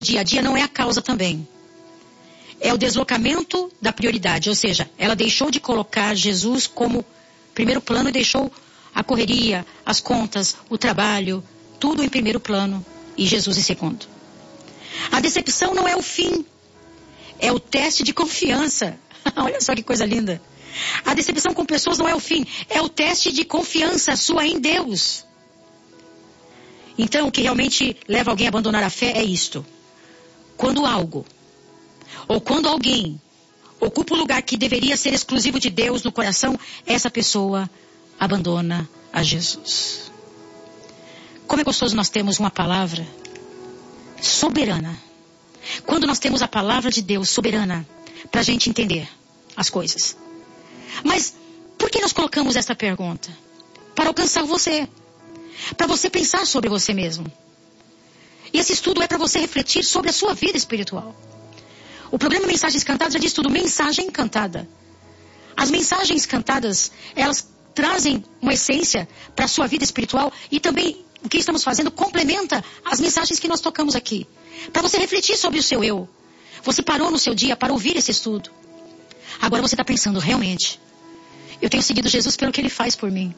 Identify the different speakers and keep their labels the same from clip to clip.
Speaker 1: dia a dia não é a causa também. É o deslocamento da prioridade, ou seja, ela deixou de colocar Jesus como primeiro plano e deixou a correria, as contas, o trabalho, tudo em primeiro plano e Jesus em segundo. A decepção não é o fim, é o teste de confiança. Olha só que coisa linda. A decepção com pessoas não é o fim, é o teste de confiança sua em Deus. Então, o que realmente leva alguém a abandonar a fé é isto. Quando algo, ou quando alguém, ocupa o lugar que deveria ser exclusivo de Deus no coração, essa pessoa abandona a Jesus. Como é gostoso nós termos uma palavra soberana. Quando nós temos a palavra de Deus soberana, para a gente entender as coisas. Mas, por que nós colocamos essa pergunta? Para alcançar você. Para você pensar sobre você mesmo. E esse estudo é para você refletir sobre a sua vida espiritual. O programa Mensagens Cantadas já diz tudo, mensagem cantada. As mensagens cantadas, elas trazem uma essência para a sua vida espiritual e também o que estamos fazendo complementa as mensagens que nós tocamos aqui. Para você refletir sobre o seu eu. Você parou no seu dia para ouvir esse estudo. Agora você está pensando, realmente, eu tenho seguido Jesus pelo que Ele faz por mim.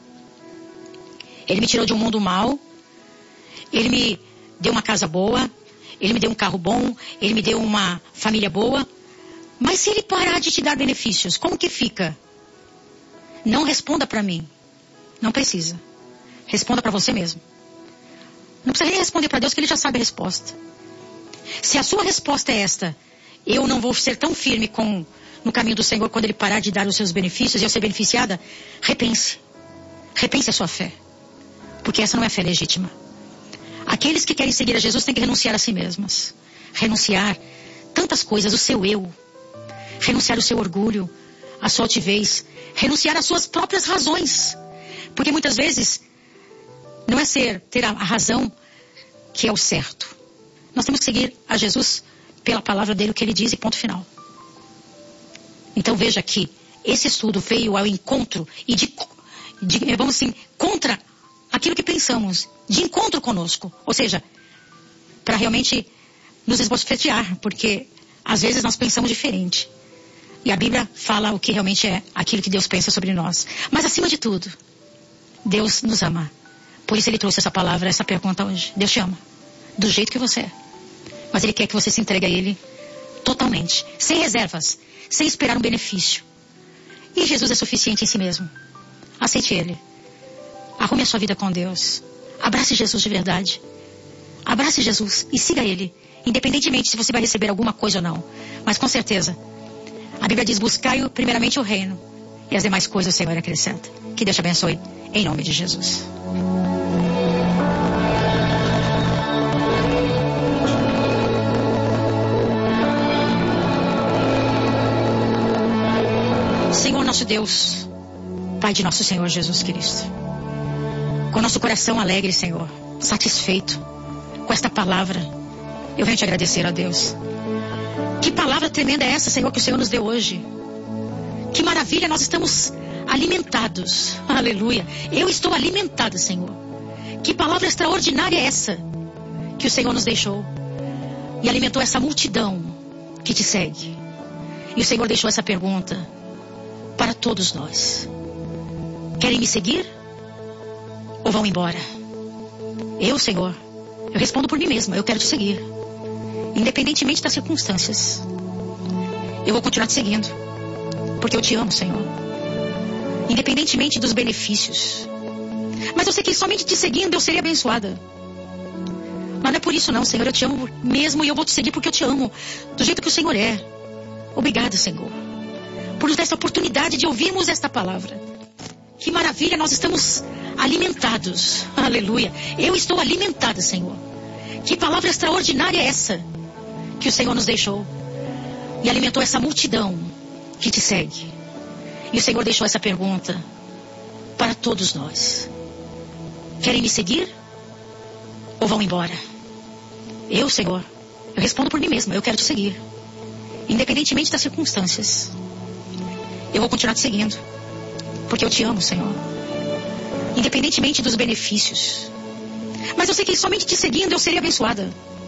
Speaker 1: Ele me tirou de um mundo mau. Ele me deu uma casa boa. Ele me deu um carro bom. Ele me deu uma família boa. Mas se Ele parar de te dar benefícios, como que fica? Não responda para mim. Não precisa. Responda para você mesmo. Não precisa nem responder para Deus, que Ele já sabe a resposta. Se a sua resposta é esta, eu não vou ser tão firme no caminho do Senhor quando Ele parar de dar os seus benefícios e eu ser beneficiada, repense. Repense a sua fé. Porque essa não é fé legítima. Aqueles que querem seguir a Jesus têm que renunciar a si mesmas. Renunciar tantas coisas, o seu eu. Renunciar o seu orgulho, a sua altivez. Renunciar às suas próprias razões. Porque muitas vezes não é ter a razão que é o certo. Nós temos que seguir a Jesus pela palavra dele, o que ele diz e ponto final. Então veja que esse estudo veio ao encontro e vamos assim, contra aquilo que pensamos, de encontro conosco. Ou seja, para realmente nos esbofetear, porque às vezes nós pensamos diferente. E a Bíblia fala o que realmente é aquilo que Deus pensa sobre nós. Mas acima de tudo, Deus nos ama. Por isso Ele trouxe essa palavra, essa pergunta hoje. Deus te ama, do jeito que você é. Mas Ele quer que você se entregue a Ele totalmente, sem reservas, sem esperar um benefício. E Jesus é suficiente em si mesmo. Aceite Ele. Arrume a sua vida com Deus. Abrace Jesus de verdade. Abrace Jesus e siga Ele, independentemente se você vai receber alguma coisa ou não. Mas com certeza, a Bíblia diz, buscai primeiramente o reino e as demais coisas o Senhor acrescenta. Que Deus te abençoe, em nome de Jesus. Senhor nosso Deus, Pai de nosso Senhor Jesus Cristo, com nosso coração alegre, Senhor, satisfeito com esta palavra, eu venho te agradecer, ó Deus. Que palavra tremenda é essa, Senhor, que o Senhor nos deu hoje. Que maravilha, nós estamos alimentados. Aleluia. Eu estou alimentada, Senhor. Que palavra extraordinária é essa que o Senhor nos deixou e alimentou essa multidão que te segue. E o Senhor deixou essa pergunta para todos nós. Querem me seguir ou vão embora? Eu, Senhor, eu respondo por mim mesma, eu quero te seguir. Independentemente das circunstâncias. Eu vou continuar te seguindo. Porque eu te amo, Senhor. Independentemente dos benefícios. Mas eu sei que somente te seguindo eu serei abençoada. Mas não é por isso não, Senhor. Eu te amo mesmo e eu vou te seguir porque eu te amo. Do jeito que o Senhor é. Obrigada, Senhor. Por nos dar essa oportunidade de ouvirmos esta palavra. Que maravilha, nós estamos alimentados. Aleluia. Eu estou alimentada, Senhor. Que palavra extraordinária é essa que o Senhor nos deixou e alimentou essa multidão que te segue. E o Senhor deixou essa pergunta para todos nós. Querem me seguir ou vão embora? Eu, Senhor, eu respondo por mim mesma, eu quero te seguir. Independentemente das circunstâncias. Eu vou continuar te seguindo. Porque eu te amo, Senhor. Independentemente dos benefícios. Mas eu sei que somente te seguindo eu serei abençoada.